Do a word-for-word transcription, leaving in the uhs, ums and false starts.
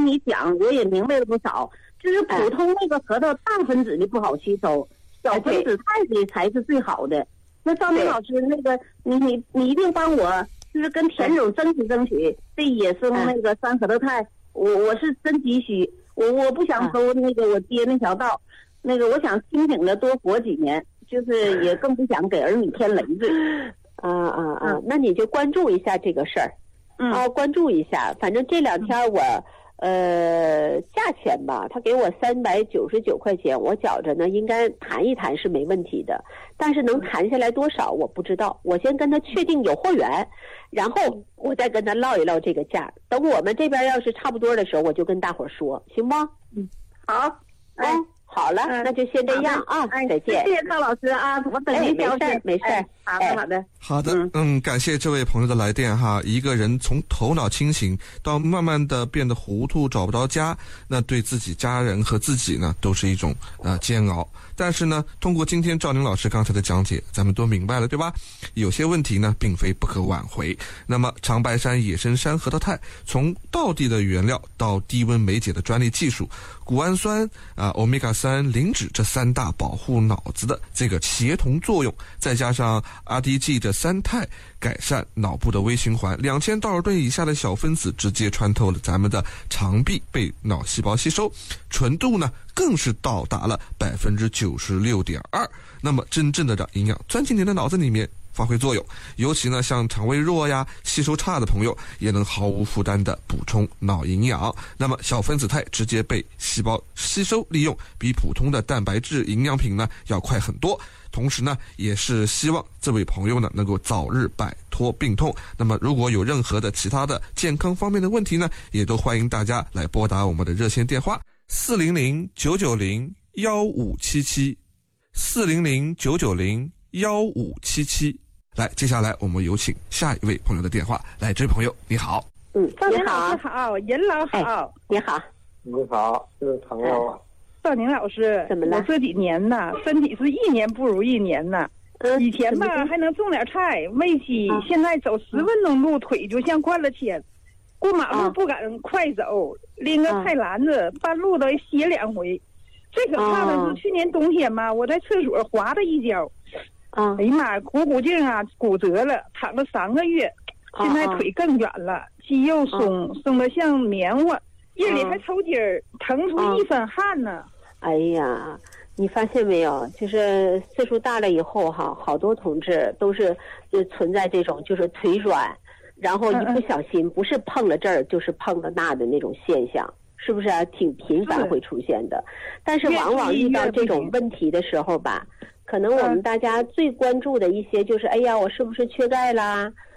听你讲，我也明白了不少。就是普通那个核桃大分子的不好吸收，小分子肽的才是最好的。那赵明老师，那个你你你一定帮我，就是跟田总争取争取这野生那个山核桃肽，我我是真急需，我我不想走那个我爹那条道，那个我想清醒的多活几年，就是也更不想给儿女添累赘。 啊啊啊！那你就关注一下这个事儿， 嗯， 啊，关注一下。反正这两天我，呃，价钱吧，他给我三百九十九块钱，我觉着呢，应该谈一谈是没问题的。但是能谈下来多少，我不知道。我先跟他确定有货源，然后我再跟他唠一唠这个价。等我们这边要是差不多的时候，我就跟大伙儿说，行不？ 嗯，好，哎。 嗯好了，嗯、那就先这样啊， 哎， 再见。 谢谢赵老师啊，我等您消息。 哎、没事，没事、 哎。好的，好的， 好的，嗯, 嗯，感谢这位朋友的来电哈。一个人从头脑清醒到慢慢的变得糊涂，找不着家，那对自己家人和自己呢，都是一种呃煎熬。但是呢，通过今天赵宁老师刚才的讲解，咱们都明白了，对吧？有些问题呢，并非不可挽回。那么，长白山野生山核桃肽，从道地的原料到低温酶解的专利技术，谷氨酸啊、欧米伽三、磷脂这三大保护脑子的这个协同作用，再加上 R D G 这三肽改善脑部的微循环，两千道尔顿以下的小分子直接穿透了咱们的肠壁，被脑细胞吸收，纯度呢更是到达了百分之九十六点二。那么真正的让营养钻进您的脑子里面发挥作用，尤其呢像肠胃弱呀、吸收差的朋友，也能毫无负担的补充脑营养。那么小分子肽直接被细胞吸收利用，比普通的蛋白质营养品呢要快很多。同时呢，也是希望这位朋友呢能够早日摆脱病痛。那么如果有任何的其他的健康方面的问题呢，也都欢迎大家来拨打我们的热线电话四零零九九零幺五七七四零零九九零幺五七七。来，接下来我们有请下一位朋友的电话。来，这位朋友你好。 嗯， 赵宁老师好，任老好、 哎、你好。 你好，这位朋友啊。 赵宁老师， 怎么了？ 我这几年呐，身体是一年不如一年呐。 嗯， 以前吧还能种点菜，没起、啊，现在走十分钟路腿就像灌了铅，过马路不敢快走，啊、拎个菜篮子、啊、半路都歇两回。最可怕的是、啊、去年冬天嘛，我在厕所滑了一跤， 啊， 哎呀妈，股骨颈啊骨折了，躺了三个月，现在腿更软了，啊、肌肉松、啊、松得像棉花，夜里还抽筋儿，疼出一身汗呢。 哎呀，你发现没有？就是岁数大了以后哈，好多同志都是就存在这种就是腿软，然后一不小心不是碰了这儿就是碰了那的那种现象，是不是啊？挺频繁会出现的。但是往往遇到这种问题的时候吧，可能我们大家最关注的一些就是，哎呀，我是不是缺钙啦？